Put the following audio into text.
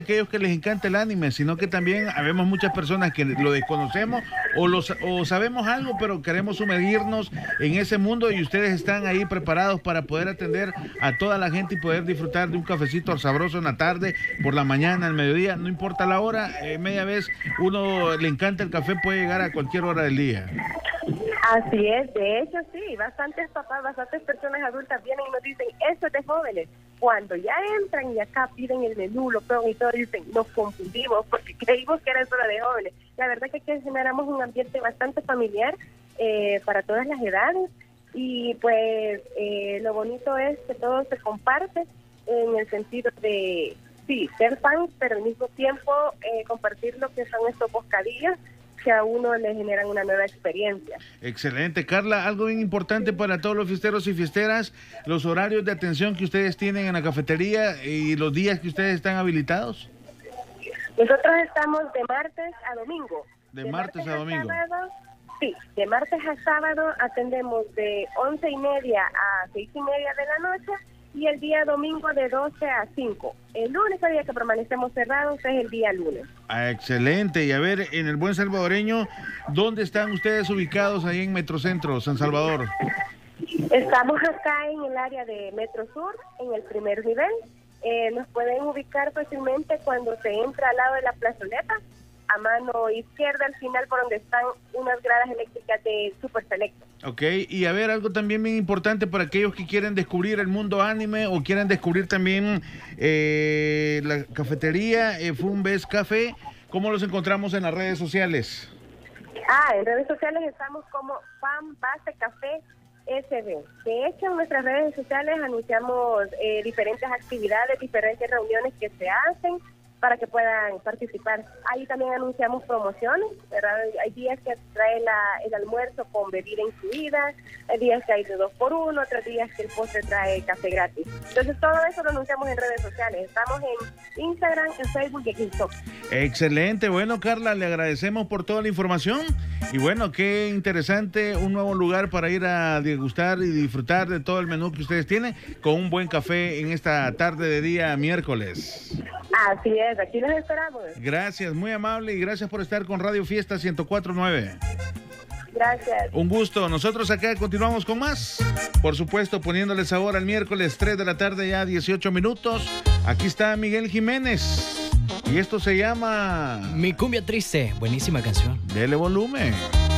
aquellos que les encanta el anime, sino que también habemos muchas personas que lo desconocemos o sabemos algo, pero queremos sumergirnos en ese mundo y ustedes están ahí preparados para poder atender a toda la gente y poder disfrutar de un cafecito sabroso en la tarde, por la mañana, al mediodía, no importa la hora, media vez uno le encanta el café, puede llegar a cualquier hora del día. Así es, de hecho sí, bastantes papás, bastantes personas adultas vienen y nos dicen, eso es de jóvenes. Cuando ya entran y acá piden el menú, lo prueban y todo, dicen, nos confundimos porque creímos que era solo de jóvenes. La verdad que aquí generamos un ambiente bastante familiar para todas las edades y pues lo bonito es que todo se comparte en el sentido de, sí, ser fans, pero al mismo tiempo compartir lo que son estos bocadillos que a uno le generan una nueva experiencia. Excelente. Carla, algo bien importante para todos los fiesteros y fiesteras, los horarios de atención que ustedes tienen en la cafetería y los días que ustedes están habilitados. Nosotros estamos de martes a domingo. De martes a domingo. Sábado, sí, de martes a sábado atendemos de 11:30 a 6:30 de la noche y el día domingo de 12 a 5. El único día que permanecemos cerrados es el día lunes. Excelente. Y a ver, en el buen salvadoreño, ¿dónde están ustedes ubicados ahí en Metrocentro, San Salvador? Estamos acá en el área de Metro Sur, en el primer nivel. Nos pueden ubicar fácilmente cuando se entra al lado de la plazoleta, a mano izquierda al final por donde están unas gradas eléctricas de Super Selecto. Ok, y a ver, algo también bien importante para aquellos que quieren descubrir el mundo anime o quieren descubrir también la cafetería Fun Best Café, ¿cómo los encontramos en las redes sociales? En redes sociales estamos como Fan Base Café SB. De hecho, en nuestras redes sociales anunciamos diferentes actividades, diferentes reuniones que se hacen para que puedan participar. Ahí también anunciamos promociones, ¿verdad? Hay días que trae el almuerzo con bebida incluida, hay días que hay de 2x1, otros días que el postre trae café gratis. Entonces todo eso lo anunciamos en redes sociales. Estamos en Instagram, en Facebook y en TikTok. Excelente. Bueno, Carla, le agradecemos por toda la información. Y bueno, qué interesante, un nuevo lugar para ir a degustar y disfrutar de todo el menú que ustedes tienen con un buen café en esta tarde de día miércoles. Así es, aquí los esperamos. Gracias, muy amable y gracias por estar con Radio Fiesta 104.9. Gracias. Un gusto. Nosotros acá continuamos con más. Por supuesto, poniéndoles sabor al miércoles 3 de la tarde, ya 18 minutos. Aquí está Miguel Jiménez. Y esto se llama... Mi cumbia triste. Buenísima canción. Dele volumen.